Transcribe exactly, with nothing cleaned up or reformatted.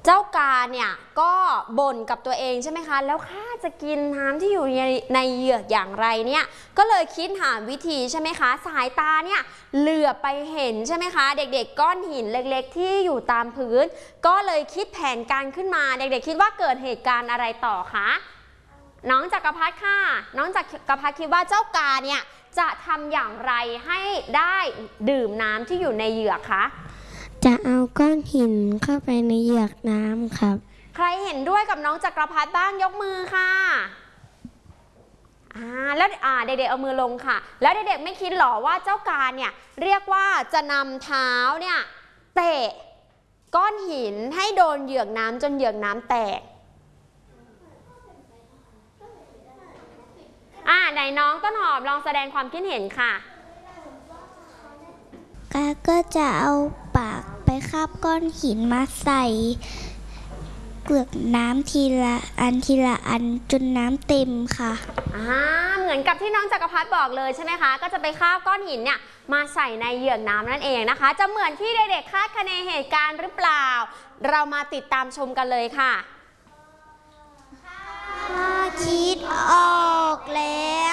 เจ้ากาเนี่ยก็บ่นกับตัวเองใช่ไหมคะแล้วข้าจะกินน้ำที่อยู่ในในเหยือกอย่างไรเนี่ยก็เลยคิดหาวิธีใช่ไหมคะสายตาเนี่ยเหลือบไปเห็นใช่ไหมคะเด็กๆก้อนหินเล็กๆที่อยู่ตามพื้นก็เลยคิดแผนการขึ้นมาเด็กๆคิดว่าเกิดเหตุการณ์อะไรต่อคะน้องจักรพัฒน์ค่ะน้องจักรพัฒน์คิดว่าเจ้ากาเนี่ยจะทำอย่างไรให้ได้ดื่มน้ำที่อยู่ในเหยือกคะจะเอาก้อนหินเข้าไปในเหยือกน้ำครับใครเห็นด้วยกับน้องจักรพัฒน์บ้างยกมือค่ะอ่าแล้วอ่าเด็กๆเอามือลงค่ะแล้วเด็กๆไม่คิดหรอว่าเจ้ากาเนี่ยเรียกว่าจะนำเท้าเนี่ยเตะก้อนหินให้โดนเหยือกน้ำจนเหยือกน้ำแตกอ่าไหนน้องต้นหอมลองแสดงความคิดเห็นค่ะกาก็จะเอาปากไปคาบก้อนหินมาใส่เกลือกน้ำทีละอันทีละอันจนน้ำเต็มค่ะอ่าเหมือนกับที่น้องจักรพัฒน์บอกเลยใช่ไหมคะก็จะไปคาบก้อนหินเนี่ยมาใส่ในเหยือกน้ำนั่นเองนะคะจะเหมือนที่เด็กๆคาดคะเนเหตุการณ์หรือเปล่าเรามาติดตามชมกันเลยค่ะคิดออกแล้ว